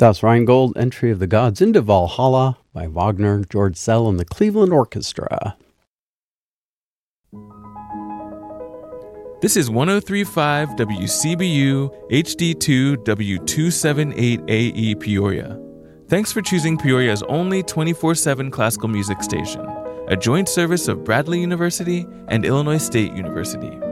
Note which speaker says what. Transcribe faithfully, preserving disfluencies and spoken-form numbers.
Speaker 1: Das Rheingold, Entry of the Gods into Valhalla by Wagner, George Szell, and the Cleveland Orchestra.
Speaker 2: This is one oh three point five W C B U H D two W two seventy-eight A E Peoria. Thanks for choosing Peoria's only twenty-four seven classical music station, a joint service of Bradley University and Illinois State University.